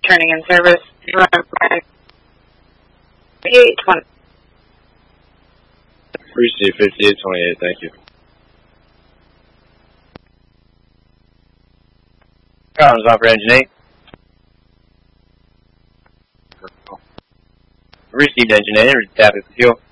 returning in service. 5820. Receive 5828, thank you. Collins off for engine 8. Received engine 8, tap it for fuel.